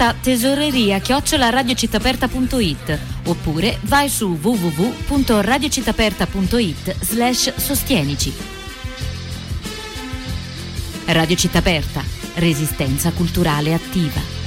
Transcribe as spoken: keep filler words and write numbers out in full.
scritta tesoreria chiocciola radiocittaperta punto it oppure vai su w w w punto radiocittaperta punto it slash sostienici. Radio Città Aperta, resistenza culturale attiva.